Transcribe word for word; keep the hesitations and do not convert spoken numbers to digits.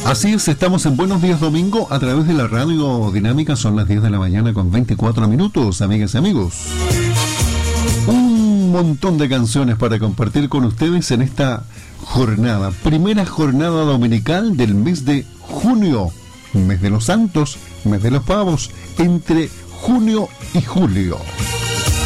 Así es, estamos en Buenos Días Domingo a través de la radio dinámica. Son las diez de la mañana con veinticuatro minutos, amigas y amigos. Un montón de canciones para compartir con ustedes en esta jornada, primera jornada dominical del mes de junio, mes de los santos, mes de los pavos, entre junio y julio.